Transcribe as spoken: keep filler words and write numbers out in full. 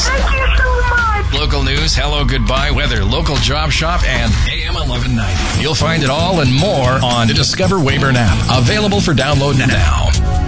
Thank you so much. Local news, hello, goodbye, weather, local job shop, and A M eleven ninety. You'll find it all and more on the Discover Weyburn app. Available for download now.